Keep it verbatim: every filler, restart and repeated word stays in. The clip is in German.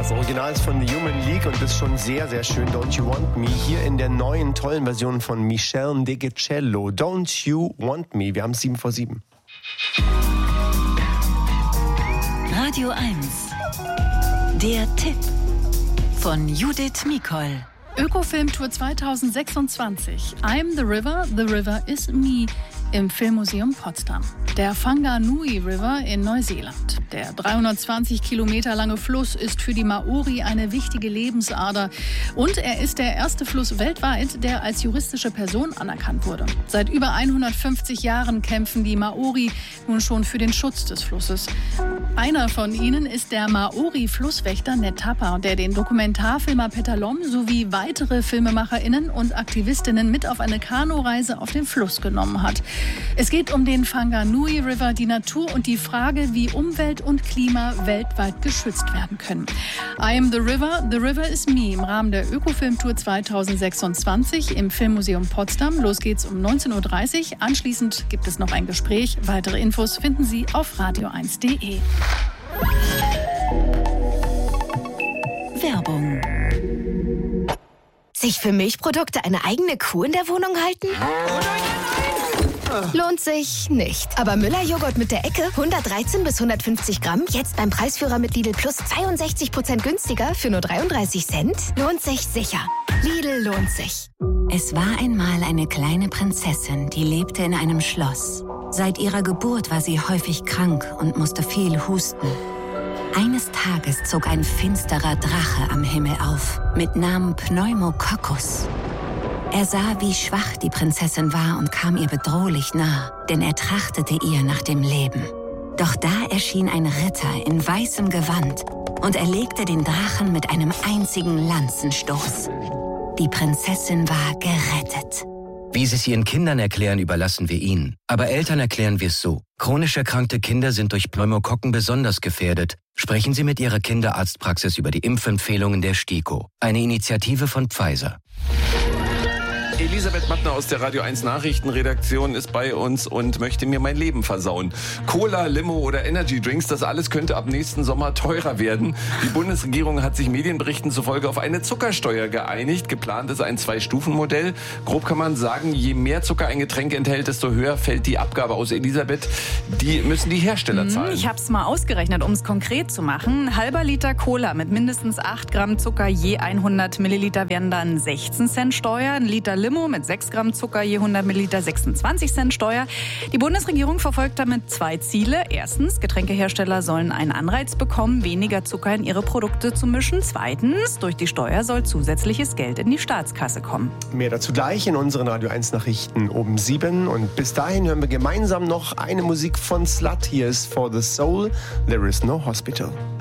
Das Original ist von The Human League und ist schon sehr, sehr schön. Don't You Want Me. Hier in der neuen, tollen Version von Michel Degecello. Don't You Want Me. Wir haben es sieben vor sieben. Radio eins. Der Tipp von Judith Mikol. Ökofilmtour zweitausendsechsundzwanzig. I'm the River, the River is me im Filmmuseum Potsdam. Der Whanganui River in Neuseeland. Der dreihundertzwanzig Kilometer lange Fluss ist für die Maori eine wichtige Lebensader. Und er ist der erste Fluss weltweit, der als juristische Person anerkannt wurde. Seit über hundertfünfzig Jahren kämpfen die Maori nun schon für den Schutz des Flusses. Einer von ihnen ist der Maori-Flusswächter Ned Tapa, der den Dokumentarfilmer Peter Lom sowie weitere FilmemacherInnen und Aktivistinnen mit auf eine Kanureise auf den Fluss genommen hat. Es geht um den Whanganui River, die Natur und die Frage, wie Umwelt und Klima weltweit geschützt werden können. I am the River, the River is me im Rahmen der Ökofilmtour zweitausendsechsundzwanzig im Filmmuseum Potsdam. Los geht's um neunzehn Uhr dreißig. Anschließend gibt es noch ein Gespräch. Weitere Infos finden Sie auf radio eins punkt de. Werbung. Sich für Milchprodukte eine eigene Kuh in der Wohnung halten? Lohnt sich nicht. Aber Müller-Joghurt mit der Ecke, hundertdreizehn bis hundertfünfzig Gramm, jetzt beim Preisführer mit Lidl Plus zweiundsechzig Prozent günstiger für nur dreiunddreißig Cent? Lohnt sich sicher. Lidl lohnt sich. Es war einmal eine kleine Prinzessin, die lebte in einem Schloss. Seit ihrer Geburt war sie häufig krank und musste viel husten. Eines Tages zog ein finsterer Drache am Himmel auf, mit Namen Pneumococcus. Er sah, wie schwach die Prinzessin war und kam ihr bedrohlich nah, denn er trachtete ihr nach dem Leben. Doch da erschien ein Ritter in weißem Gewand und erlegte den Drachen mit einem einzigen Lanzenstoß. Die Prinzessin war gerettet. Wie Sie es Ihren Kindern erklären, überlassen wir Ihnen. Aber Eltern erklären wir es so. Chronisch erkrankte Kinder sind durch Pneumokokken besonders gefährdet. Sprechen Sie mit Ihrer Kinderarztpraxis über die Impfempfehlungen der STIKO. Eine Initiative von Pfizer. Elisabeth Mattner aus der Radio eins Nachrichtenredaktion ist bei uns und möchte mir mein Leben versauen. Cola, Limo oder Energy Drinks, das alles könnte ab nächsten Sommer teurer werden. Die Bundesregierung hat sich Medienberichten zufolge auf eine Zuckersteuer geeinigt. Geplant ist ein Zwei-Stufen-Modell. Grob kann man sagen, je mehr Zucker ein Getränk enthält, desto höher fällt die Abgabe aus. Elisabeth, die müssen die Hersteller zahlen. Ich habe es mal ausgerechnet, um es konkret zu machen. Ein halber Liter Cola mit mindestens acht Gramm Zucker je hundert Milliliter wären dann sechzehn Cent Steuer. Ein Liter Limo mit sechs Gramm Zucker je hundert Milliliter sechsundzwanzig Cent Steuer. Die Bundesregierung verfolgt damit zwei Ziele. Erstens, Getränkehersteller sollen einen Anreiz bekommen, weniger Zucker in ihre Produkte zu mischen. Zweitens, durch die Steuer soll zusätzliches Geld in die Staatskasse kommen. Mehr dazu gleich in unseren Radio eins Nachrichten um sieben. Und bis dahin hören wir gemeinsam noch eine Musik von Slut. Hier ist For the Soul, There is no Hospital.